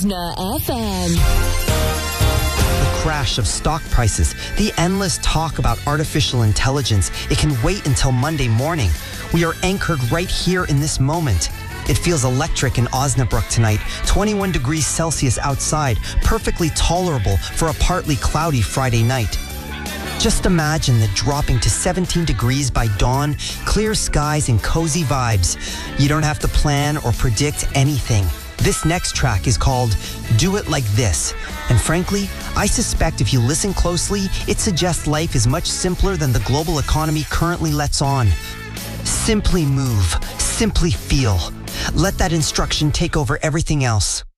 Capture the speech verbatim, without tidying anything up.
Osna F M. The crash of stock prices, the endless talk about artificial intelligence, it can wait until Monday morning. We are anchored right here in this moment. It feels electric in Osnabrück tonight, twenty-one degrees Celsius outside, perfectly tolerable for a partly cloudy Friday night. Just imagine that dropping to seventeen degrees by dawn, clear skies and cozy vibes. You don't have to plan or predict anything. This next track is called Do It Like This. And frankly, I suspect if you listen closely, it suggests life is much simpler than the global economy currently lets on. Simply move, simply feel. Let that instruction take over everything else.